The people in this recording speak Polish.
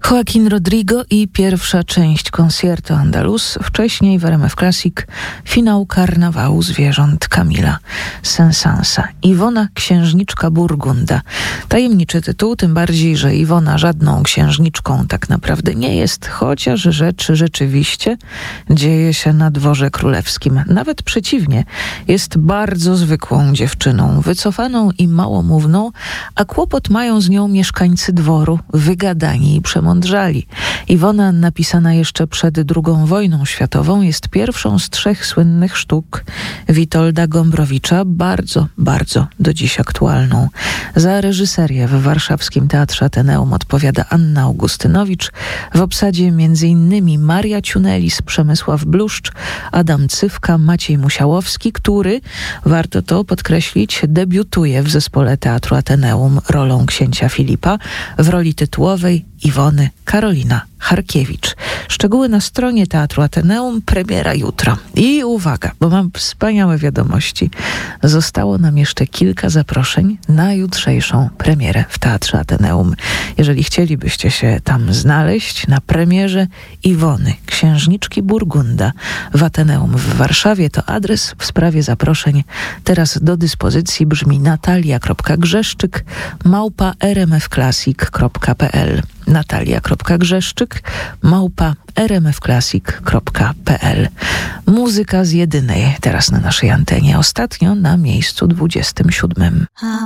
Joaquin Rodrigo i pierwsza część Concierto Andaluz, wcześniej w RMF Classic finał Karnawału Zwierząt Camila Saint-Sansa. Iwona, księżniczka Burgunda. Tajemniczy tytuł, tym bardziej, że Iwona żadną księżniczką tak naprawdę nie jest, chociaż rzecz rzeczywiście dzieje się na dworze królewskim. Nawet przeciwnie, jest bardzo zwykłą dziewczyną, wycofaną i małomówną, a kłopot mają z nią mieszkańcy dworu, wygadani i przemądrzali. Iwona, napisana jeszcze przed II wojną światową, jest pierwszą z 3 słynnych sztuk Witolda Gombrowicza, bardzo do dziś aktualną. Za reżyserię w warszawskim Teatrze Ateneum odpowiada Anna Augustynowicz, w obsadzie m.in. Maria Ciunelis, Przemysław Bluszcz, Adam Cywka, Maciej Musiałowski, który, warto to podkreślić, debiutuje w zespole Teatru Ateneum rolą księcia Filipa, w roli tytułowej Iwony Karolina Charkiewicz. Szczegóły na stronie Teatru Ateneum, premiera jutro. I uwaga, bo mam wspaniałe wiadomości. Zostało nam jeszcze kilka zaproszeń na jutrzejszą premierę w Teatrze Ateneum. Jeżeli chcielibyście się tam znaleźć na premierze Iwony, księżniczki Burgunda w Ateneum w Warszawie, to adres w sprawie zaproszeń teraz do dyspozycji brzmi natalia.grzeszczyk@rmfclassic.pl natalia.grzeszczyk@rmfclassic.pl. Muzyka z jedynej teraz na naszej antenie, ostatnio na miejscu 27.